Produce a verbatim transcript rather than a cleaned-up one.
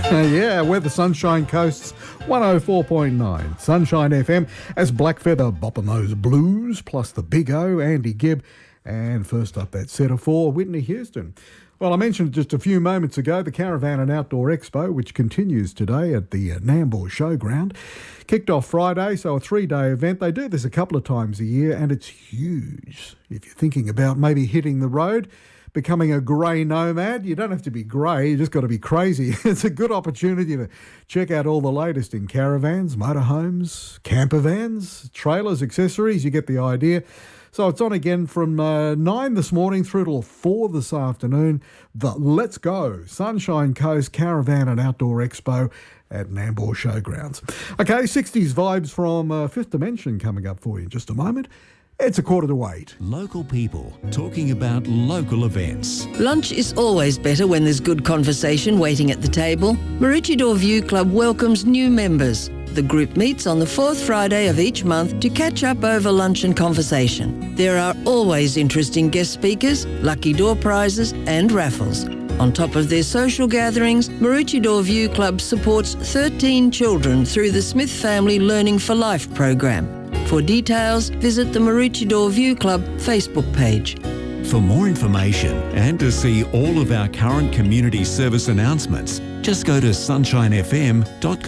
Yeah, we're the Sunshine Coast's one oh four point nine Sunshine F M as Blackfeather bopping those blues, plus the Big O, Andy Gibb, and first up that set of four, Whitney Houston. Well, I mentioned just a few moments ago the Caravan and Outdoor Expo, which continues today at the uh, Nambour Showground. Kicked off Friday, so a three-day event. They do this a couple of times a year, and it's huge. If you're thinking about maybe hitting the road, becoming a grey nomad, you don't have to be grey, you just got to be crazy. It's a good opportunity to check out all the latest in caravans, motorhomes, camper vans, trailers, accessories. You get the idea. So it's on again from uh, nine this morning through till four this afternoon. The Let's Go Sunshine Coast Caravan and Outdoor Expo at Nambour Showgrounds. Okay, sixties vibes from uh, Fifth Dimension coming up for you in just a moment. It's a quarter to eight. Local people talking about local events. Lunch is always better when there's good conversation waiting at the table. Maroochydore View Club welcomes new members. The group meets on the fourth Friday of each month to catch up over lunch and conversation. There are always interesting guest speakers, lucky door prizes and raffles. On top of their social gatherings, Maroochydore View Club supports thirteen children through the Smith Family Learning for Life program. For details, visit the Maroochydore View Club Facebook page. For more information and to see all of our current community service announcements, just go to sunshine f m dot com.